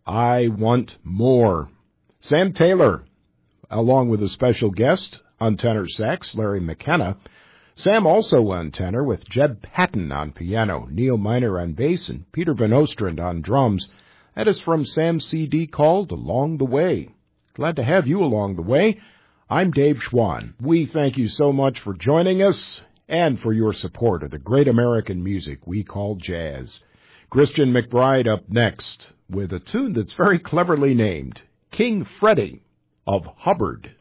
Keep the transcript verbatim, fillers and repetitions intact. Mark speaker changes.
Speaker 1: I Want More. Sam Taylor, along with a special guest on tenor sax, Larry McKenna. Sam also on tenor with Jeb Patton on piano, Neil Miner on bass, and Peter Van Ostrand on drums. That is from Sam's C D called Along the Way. Glad to have you along the way. I'm Dave Schwann. We thank you so much for joining us and for your support of the great American music we call jazz. Christian McBride up next with a tune that's very cleverly named King Freddie of Hubbard.